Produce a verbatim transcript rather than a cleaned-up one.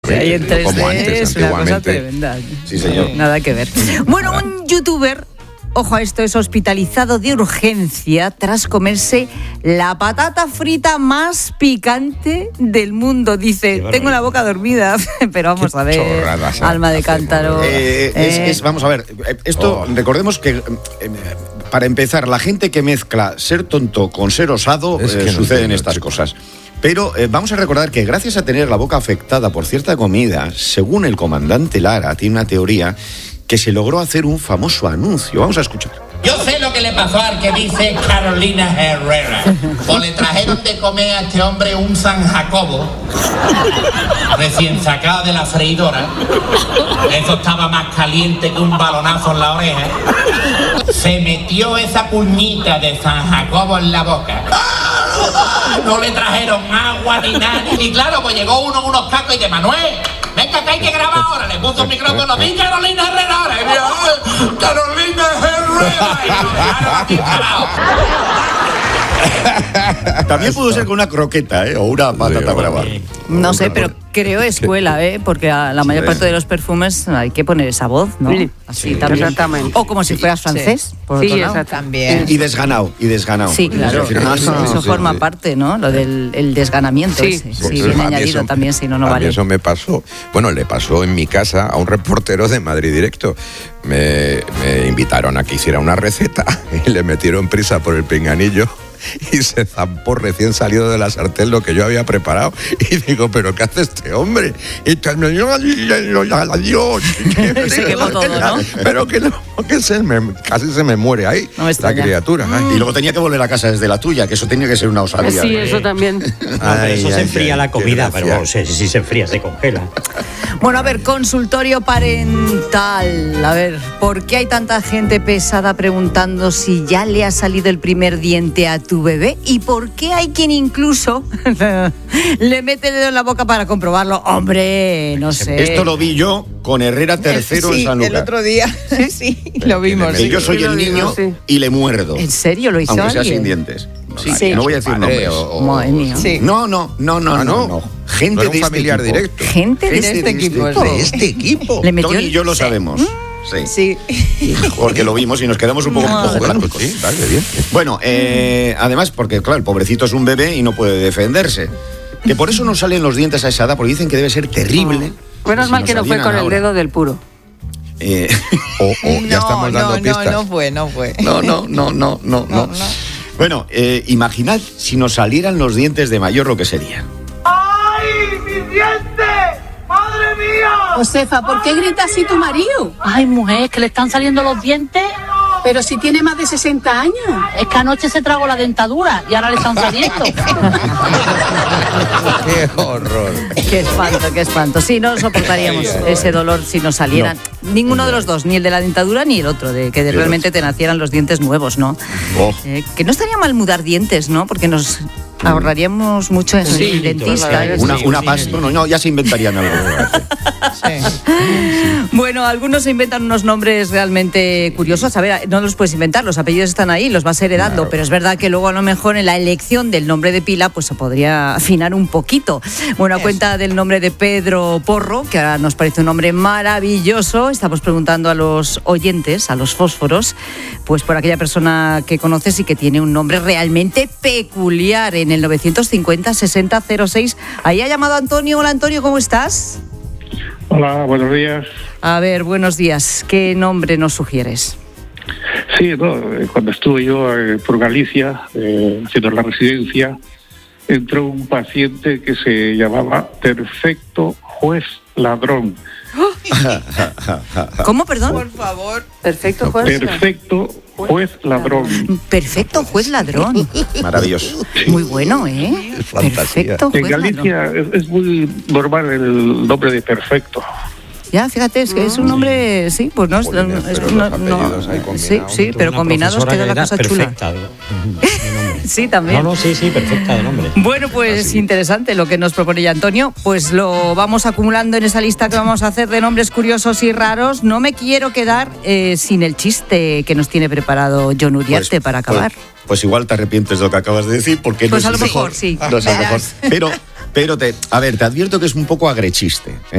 Ahí en tres D como antes, es una cosa antiguamente. tremenda. Sí, señor. Nada que ver. Bueno, un youtuber, ojo a esto, es hospitalizado de urgencia tras comerse la patata frita más picante del mundo. Dice, tengo la boca dormida, pero vamos Qué a ver, chorradas alma de hacemos, cántaro. Eh, es, Eh, es- vamos a ver, eh, esto, Oh. recordemos que, eh, eh, para empezar, la gente que mezcla ser tonto con ser osado, Es que eh, no suceden entiendo, estas chicos. cosas. Pero eh, vamos a recordar que gracias a tener la boca afectada por cierta comida, según el comandante Lara, tiene una teoría que se logró hacer un famoso anuncio. Vamos a escuchar. Yo sé lo que le pasó al que dice Carolina Herrera. O le trajeron de comer a este hombre un San Jacobo, recién sacado de la freidora. Eso estaba más caliente que un balonazo en la oreja. Se metió esa puñita de San Jacobo en la boca. No le trajeron agua ni nada. Y claro, pues llegó uno con unos cacos y de Manuel. Venga, que hay que grabar ahora. Le puso el micrófono. ¡Vi Carolina Herrera ahora! Y mira, ¡ay, Carolina Herrera! Y claro, aquí parado. También pudo ser con una croqueta, ¿eh? O una patata Sí, brava. No sé, pero creo escuela, ¿eh? Porque a la mayor Sí. parte de los perfumes hay que poner esa voz, ¿no? Sí. Así Sí, también. exactamente. O como si fueras francés, por Sí, otro lado. exacto. También. Y desganado, y desganado. Sí, claro. Sí, Eso, sí, eso sí, forma sí. parte, ¿no? Lo del el desganamiento Sí. ese. Sí, Sí, Pues bien a mí añadido eso- también, si no, no a mí vale. eso me pasó. Bueno, le pasó en mi casa a un reportero de Madrid Directo. Me, me invitaron a que hiciera una receta y le metieron prisa por el pinganillo y se zampó recién salido de la sartén lo que yo había preparado. Y digo, ¿pero qué hace este hombre? Y terminó, adiós. Se quemó todo, ¿no? Pero que no, que se me, casi se me muere ahí No me la extraña. criatura. Ay. Y luego tenía que volver a casa desde la tuya, que eso tenía que ser una osadía. Sí, eso también. No, pero Ay, eso ay, se enfría ay, la qué comida, pero gracia. bueno, si, si se enfría, se congela. Bueno, a ver, consultorio parental. A ver, ¿por qué hay tanta gente pesada preguntando si ya le ha salido el primer diente a tu bebé? ¿Y por qué hay quien incluso le mete el dedo en la boca para comprobarlo? Hombre, no sé. Esto lo vi yo con Herrera tercero sí, en San Lucas. el otro día. Sí, lo vimos. Que sí. yo soy Sí, lo el digo, niño sí. y le muerdo. ¿En serio lo hizo Aunque sea alguien? sin dientes. Sí, Sí. no voy a decir Padre, nombres. o- o- Madre mía. Sí. No, no, no, no, Ah, no, ¿no? no. Gente No era un de este familiar equipo. directo. Gente de De este este equipo, equipo. sí. De este equipo. Le metió Tony y el- yo lo sabemos. Sí. Sí. Porque lo vimos y nos quedamos un poco, un poco Joder, blancos. pues sí, vale, bien. Bueno, eh, además, porque claro, el pobrecito es un bebé y no puede defenderse. Que por eso no salen los dientes a esa edad, porque dicen que debe ser terrible. Menos Si mal nos que no fue salieran con el ahora. dedo del puro. Eh, O, o ya estamos dando no, pistas. no, no fue, no fue. no, no, no, no, no, no. No, no. Bueno, eh, imaginad si nos salieran los dientes de mayor lo que sería. ¡Ay, mi diente! ¡Madre mía! Josefa, ¿por qué grita así tu marido? Ay, mujer, que le están saliendo los dientes. Pero si tiene más de sesenta años. Es que anoche se tragó la dentadura y ahora le están saliendo. Qué horror. Qué espanto, qué espanto. Sí, no soportaríamos ese dolor si nos salieran. Ninguno de los dos, ni el de la dentadura ni el otro, de que de realmente te nacieran los dientes nuevos, ¿no? Oh. Eh, que no estaría mal mudar dientes, ¿no? Porque nos ahorraríamos mucho en Sí, el dentista. la verdad ¿eh? que Una, sí, una sí, pasta. sí. No, no, ya se inventarían algo. Bueno, algunos se inventan unos nombres realmente curiosos. A ver, no los puedes inventar, los apellidos están ahí, los vas heredando, Claro. pero es verdad que luego a lo mejor en la elección del nombre de pila pues se podría afinar un poquito. Bueno, a Eso. cuenta del nombre de Pedro Porro, que ahora nos parece un nombre maravilloso, estamos preguntando a los oyentes, a los fósforos, pues por aquella persona que conoces y que tiene un nombre realmente peculiar. En el novecientos cincuenta sesenta cero seis, ahí ha llamado Antonio. Hola Antonio, ¿cómo estás? Hola, buenos días. A ver, buenos días. ¿Qué nombre nos sugieres? Sí, no, eh, cuando estuve yo eh, por Galicia eh, haciendo la residencia, entró un paciente que se llamaba Perfecto Juez Ladrón. ¿Cómo, perdón? Por favor. Perfecto, juez. Perfecto Juez Ladrón. Perfecto juez ladrón. Maravilloso. Muy bueno, ¿eh? Es fantasía. Perfecto En juez ladrón. Galicia es, es muy normal el nombre de Perfecto. Ya, fíjate, es que es un nombre, sí, pues no, es- Jolines, no- es- pero no- los no- apellidos ahí sí, combinados. sí, pero Una combinados profesora queda que la era cosa chula. perfecta, de- de nombre. Sí, también. No, no, sí, sí, perfecta de nombre. Bueno, pues interesante lo que nos propone ya Antonio. Pues lo vamos acumulando en esa lista que vamos a hacer de nombres curiosos y raros. No me quiero quedar eh, sin el chiste que nos tiene preparado John Uriarte para acabar. Pues, pues igual te arrepientes de lo que acabas de decir, porque Pues no a es lo el mejor, sí. No es el mejor. Verás. Pero, pero te, a ver, te advierto que es un poco agrechiste. ¿eh?